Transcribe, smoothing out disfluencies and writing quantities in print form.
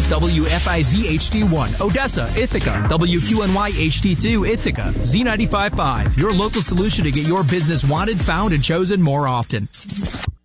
WFIZ HD1, Odessa, Ithaca, WQNY HD2, Ithaca, Z95.5, your local solution to get your business wanted, found, and chosen more often.